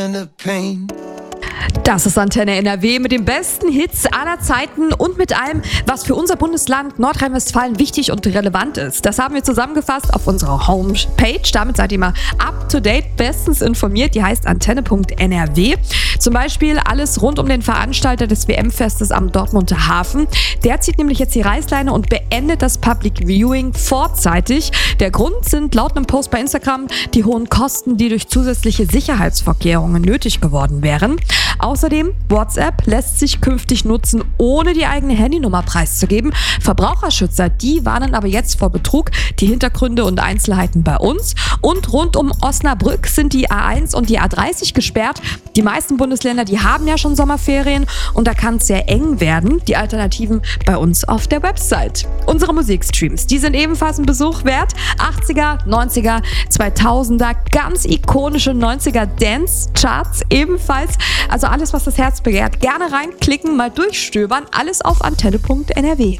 Das ist Antenne NRW mit den besten Hits aller Zeiten und mit allem, was für unser Bundesland Nordrhein-Westfalen wichtig und relevant ist. Das haben wir zusammengefasst auf unserer Homepage. Damit seid ihr mal up-to-date, bestens informiert. Die heißt antenne.nrw. Zum Beispiel alles rund um den Veranstalter des WM-Festes am Dortmunder Hafen. Der zieht nämlich jetzt die Reißleine und beendet das Public Viewing vorzeitig. Der Grund sind laut einem Post bei Instagram die hohen Kosten, die durch zusätzliche Sicherheitsvorkehrungen nötig geworden wären. Außerdem, WhatsApp lässt sich künftig nutzen, ohne die eigene Handynummer preiszugeben. Verbraucherschützer, die warnen aber jetzt vor Betrug. Die Hintergründe und Einzelheiten bei uns. Und rund um Osnabrück sind die A1 und die A30 gesperrt. Die meisten Bundesländer, die haben ja schon Sommerferien und da kann es sehr eng werden. Die Alternativen bei uns auf der Website. Unsere Musikstreams, die sind ebenfalls einen Besuch wert. 80er, 90er, 2000er, ganz ikonische 90er Dance-Charts ebenfalls. Also alles, was das Herz begehrt. Gerne reinklicken, mal durchstöbern. Alles auf antenne.nrw.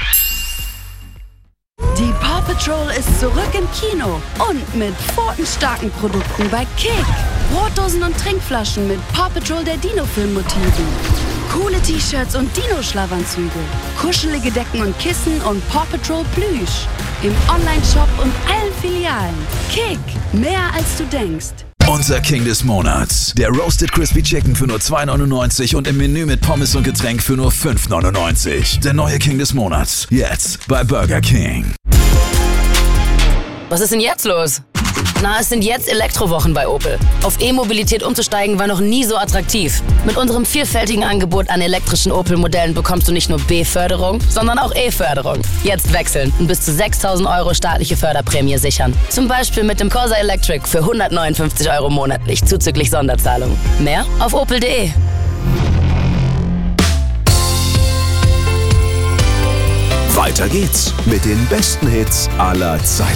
Die Paw Patrol ist zurück im Kino und mit pfotenstarken Produkten bei Kick. Brotdosen und Trinkflaschen mit Paw Patrol der Dino-Film-Motiven. Coole T-Shirts und Dino-Schlafanzüge. Kuschelige Decken und Kissen und Paw Patrol Plüsch. Im Online-Shop und allen Filialen. Kick, mehr als du denkst. Unser King des Monats. Der Roasted Crispy Chicken für nur 2,99 und im Menü mit Pommes und Getränk für nur 5,99. Der neue King des Monats. Jetzt bei Burger King. Was ist denn jetzt los? Na, es sind jetzt Elektrowochen bei Opel. Auf E-Mobilität umzusteigen war noch nie so attraktiv. Mit unserem vielfältigen Angebot an elektrischen Opel-Modellen bekommst du nicht nur B-Förderung, sondern auch E-Förderung. Jetzt wechseln und bis zu 6.000 € staatliche Förderprämie sichern. Zum Beispiel mit dem Corsa Electric für 159 € monatlich, zuzüglich Sonderzahlung. Mehr auf opel.de. Weiter geht's mit den besten Hits aller Zeiten.